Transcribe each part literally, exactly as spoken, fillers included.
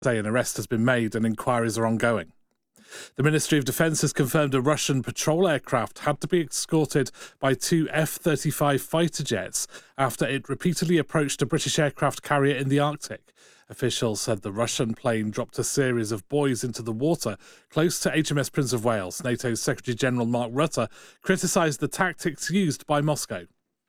Say an arrest has been made and inquiries are ongoing. The Ministry of Defence has confirmed a Russian patrol aircraft had to be escorted by two F thirty-five fighter jets after it repeatedly approached a British aircraft carrier in the Arctic. Officials said the Russian plane dropped a series of buoys into the water close to H M S Prince of Wales. NATO's Secretary-General Mark Rutte criticised the tactics used by Moscow.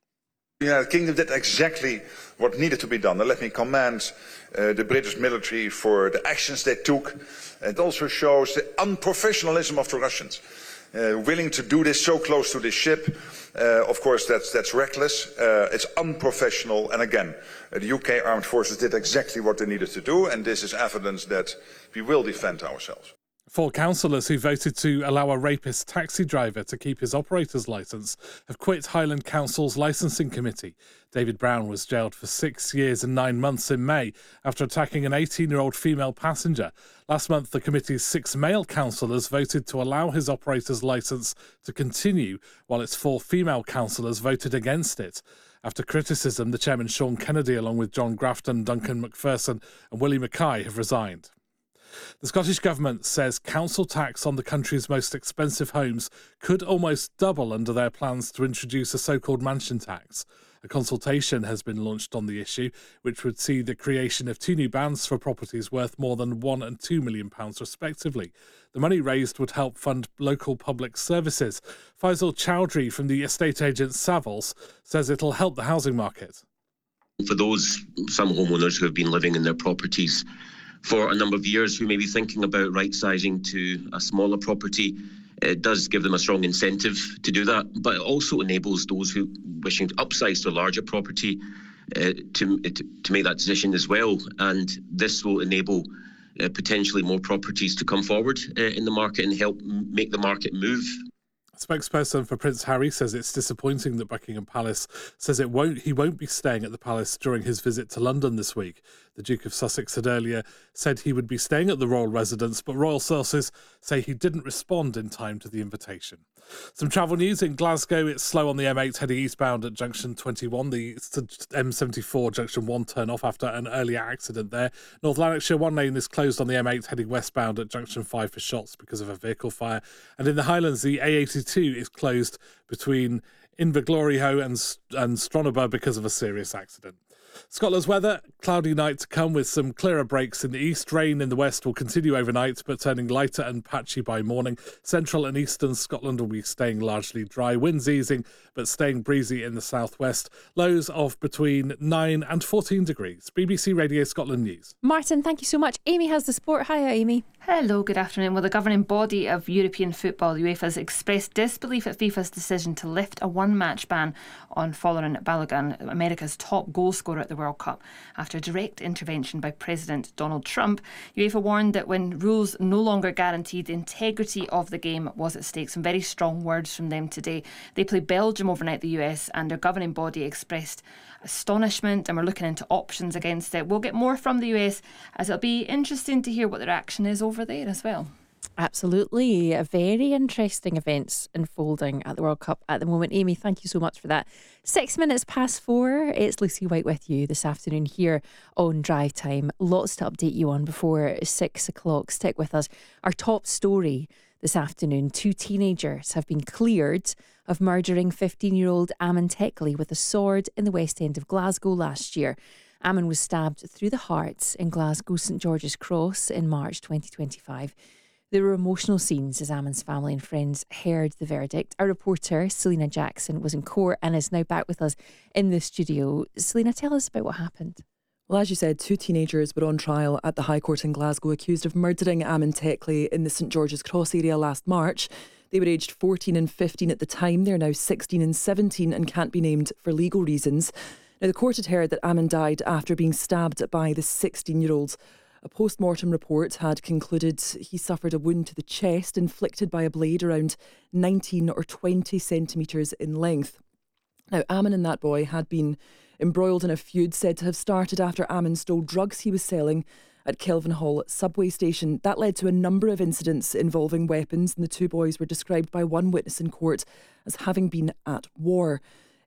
The United Kingdom did exactly what needed to be done. And let me commend uh, the British military for the actions they took. It also shows the unprofessionalism of the Russians. Uh, willing to do this so close to this ship, uh, of course that's, that's reckless, uh, it's unprofessional, and again, uh, the U K Armed Forces did exactly what they needed to do, and this is evidence that we will defend ourselves. Four councillors who voted to allow a rapist taxi driver to keep his operator's licence have quit Highland Council's licensing committee. David Brown was jailed for six years and nine months in May after attacking an eighteen-year-old female passenger. Last month, the committee's six male councillors voted to allow his operator's licence to continue, while its four female councillors voted against it. After criticism, the chairman, Sean Kennedy, along with John Grafton, Duncan McPherson and Willie Mackay, have resigned. The Scottish Government says council tax on the country's most expensive homes could almost double under their plans to introduce a so-called mansion tax. A consultation has been launched on the issue, which would see the creation of two new bands for properties worth more than one and two million pounds respectively. The money raised would help fund local public services. Faisal Chowdhury from the estate agent Savills says it'll help the housing market. For those, some homeowners who have been living in their properties for a number of years who may be thinking about right-sizing to a smaller property, it does give them a strong incentive to do that, but it also enables those who wishing to upsize to a larger property uh, to, to to make that decision as well. And this will enable uh, potentially more properties to come forward uh, in the market and help make the market move. Spokesperson for Prince Harry says it's disappointing that Buckingham Palace says it won't he won't be staying at the palace during his visit to London this week. The Duke of Sussex had earlier said he would be staying at the royal residence, but royal sources say he didn't respond in time to the invitation. Some travel news in Glasgow. It's slow on the M eight heading eastbound at junction twenty-one. The M seventy-four junction one turn off after an earlier accident there. North Lanarkshire one lane is closed on the M eight heading westbound at junction five for Shotts because of a vehicle fire. And in the Highlands, the A eighty-two is closed between Invergloriho and, and Stronaba because of a serious accident. Scotland's weather, cloudy night to come with some clearer breaks in the east. Rain in the west will continue overnight, but turning lighter and patchy by morning. Central and eastern Scotland will be staying largely dry. Winds easing, but staying breezy in the southwest. Lows of between nine and fourteen degrees. B B C Radio Scotland News. Martin, thank you so much. Amy has the sport. Hiya, Amy. Hello, good afternoon. Well, the governing body of European football, UEFA, has expressed disbelief at FIFA's decision to lift a one-match ban on Folarin Balogun, America's top goal scorer at the World Cup, after a direct intervention by President Donald Trump. UEFA warned that when rules no longer guaranteed the integrity of the game was at stake. Some very strong words from them today. They play Belgium overnight, the U S, and their governing body expressed astonishment, and we're looking into options against it. We'll get more from the U S, as it'll be interesting to hear what their action is over there as well. Absolutely. A very interesting events unfolding at the World Cup at the moment. Amy, thank you so much for that. Six minutes past four. It's Lucy White with you this afternoon here on Drive Time. Lots to update you on before six o'clock. Stick with us. Our top story this afternoon: two teenagers have been cleared of murdering fifteen-year-old Ammon Teckley with a sword in the West End of Glasgow last year. Ammon was stabbed through the heart in Glasgow St George's Cross in March twenty twenty-five. There were emotional scenes as Ammon's family and friends heard the verdict. Our reporter, Selena Jackson, was in court and is now back with us in the studio. Selena, tell us about what happened. Well, as you said, two teenagers were on trial at the High Court in Glasgow accused of murdering Ammon Teckley in the St George's Cross area last March. They were aged fourteen and fifteen at the time. They're now sixteen and seventeen and can't be named for legal reasons. Now, the court had heard that Ammon died after being stabbed by the sixteen-year-old. A post-mortem report had concluded he suffered a wound to the chest inflicted by a blade around nineteen or twenty centimetres in length. Now, Ammon and that boy had been embroiled in a feud said to have started after Ammon stole drugs he was selling at Kelvinhall subway station. That led to a number of incidents involving weapons, and the two boys were described by one witness in court as having been at war.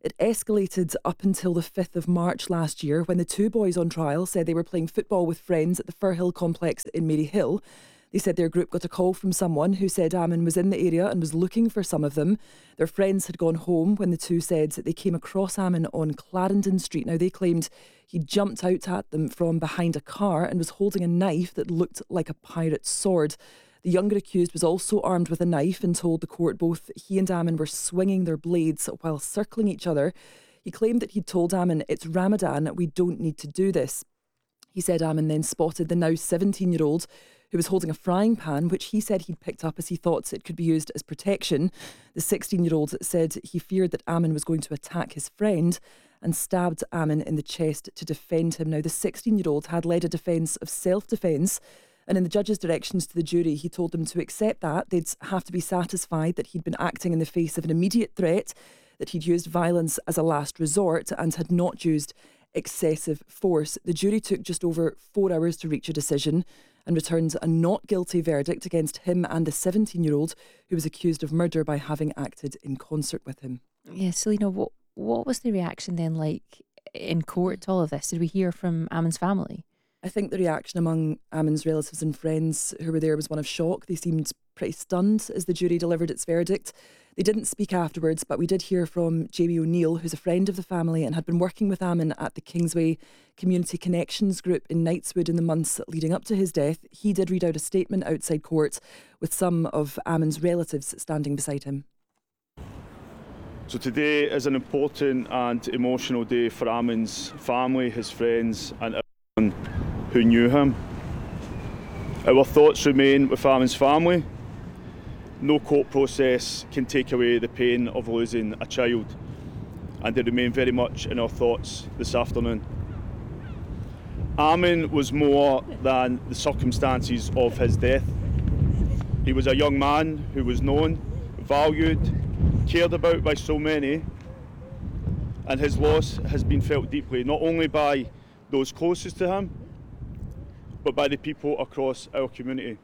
It escalated up until the fifth of March last year when the two boys on trial said they were playing football with friends at the Firhill complex in Maryhill. They said their group got a call from someone who said Ammon was in the area and was looking for some of them. Their friends had gone home when the two said that they came across Ammon on Clarendon Street. Now, they claimed he jumped out at them from behind a car and was holding a knife that looked like a pirate's sword. The younger accused was also armed with a knife and told the court both he and Ammon were swinging their blades while circling each other. He claimed that he'd told Ammon, "It's Ramadan, we don't need to do this." He said Ammon then spotted the now seventeen-year-old who was holding a frying pan, which he said he'd picked up as he thought it could be used as protection. The sixteen-year-old said he feared that Ammon was going to attack his friend and stabbed Ammon in the chest to defend him. Now, the sixteen-year-old had led a defence of self-defence, and in the judge's directions to the jury, he told them to accept that. They'd have to be satisfied that he'd been acting in the face of an immediate threat, that he'd used violence as a last resort and had not used excessive force. The jury took just over four hours to reach a decision and returned a not guilty verdict against him and the seventeen-year-old who was accused of murder by having acted in concert with him. Yeah, Selena, what, what was the reaction then like in court to all of this? Did we hear from Ammon's family? I think the reaction among Ammon's relatives and friends who were there was one of shock. They seemed pretty stunned as the jury delivered its verdict. They didn't speak afterwards, but we did hear from Jamie O'Neill, who's a friend of the family and had been working with Ammon at the Kingsway Community Connections group in Knightswood in the months leading up to his death. He did read out a statement outside court with some of Ammon's relatives standing beside him. So today is an important and emotional day for Ammon's family, his friends and everyone who knew him. Our thoughts remain with Ammon's family. No court process can take away the pain of losing a child, and they remain very much in our thoughts this afternoon. Ammon was more than the circumstances of his death. He was a young man who was known, valued, cared about by so many, and his loss has been felt deeply, not only by those closest to him, but by the people across our community.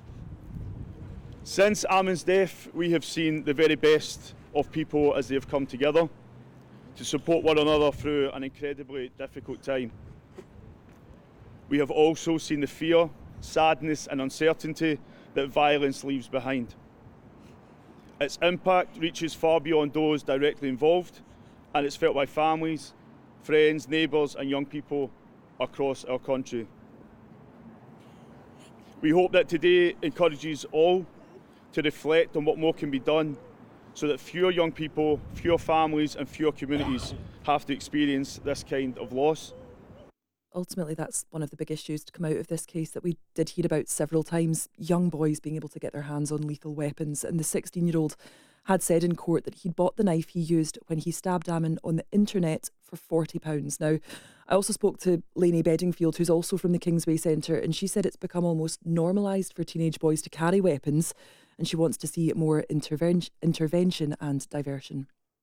Since Ammon's death, we have seen the very best of people as they have come together to support one another through an incredibly difficult time. We have also seen the fear, sadness and uncertainty that violence leaves behind. Its impact reaches far beyond those directly involved, and it's felt by families, friends, neighbours and young people across our country. We hope that today encourages all to reflect on what more can be done so that fewer young people, fewer families and fewer communities have to experience this kind of loss. Ultimately, that's one of the big issues to come out of this case that we did hear about several times, young boys being able to get their hands on lethal weapons. And the sixteen-year-old had said in court that he'd bought the knife he used when he stabbed Ammon on the internet for forty pounds. Now, I also spoke to Lainey Bedingfield, who's also from the Kingsway Centre, and she said it's become almost normalised for teenage boys to carry weapons, and she wants to see more interven- intervention and diversion.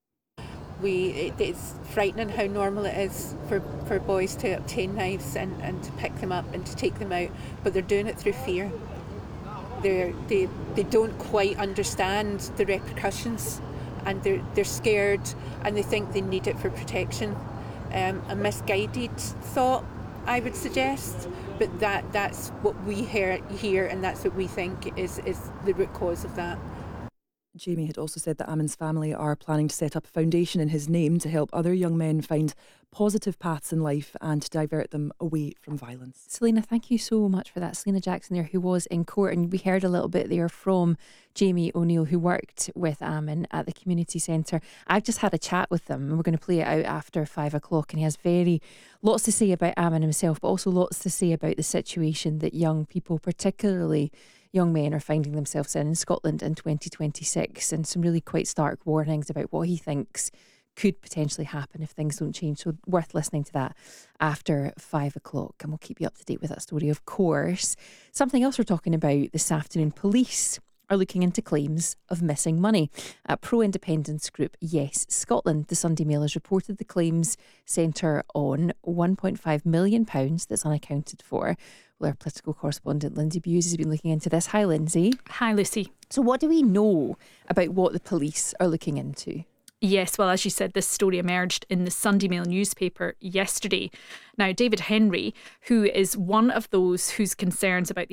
We, it, it's frightening how normal it is for, for boys to obtain knives and, and to pick them up and to take them out, but they're doing it through fear. They're, they they don't quite understand the repercussions, and they're, they're scared and they think they need it for protection. Um, a misguided thought, I would suggest, but that, that's what we hear, hear and that's what we think is, is the root cause of that. Jamie had also said that Ammon's family are planning to set up a foundation in his name to help other young men find positive paths in life and to divert them away from violence. Selena, thank you so much for that. Selena Jackson there, who was in court, and we heard a little bit there from Jamie O'Neill, who worked with Ammon at the community centre. I've just had a chat with them and we're going to play it out after five o'clock, and he has very lots to say about Ammon himself, but also lots to say about the situation that young people, particularly young men, are finding themselves in in Scotland in twenty twenty-six, and some really quite stark warnings about what he thinks could potentially happen if things don't change. So worth listening to that after five o'clock, and we'll keep you up to date with that story, of course. Something else we're talking about this afternoon: police are looking into claims of missing money. A pro-independence group, Yes Scotland, the Sunday Mail, has reported the claims centre on one point five million pounds that's unaccounted for. Well, our political correspondent Lindsay Bewes has been looking into this. Hi, Lindsay. Hi, Lucy. So what do we know about what the police are looking into? Yes, well, as you said, this story emerged in the Sunday Mail newspaper yesterday. Now, David Henry, who is one of those whose concerns about the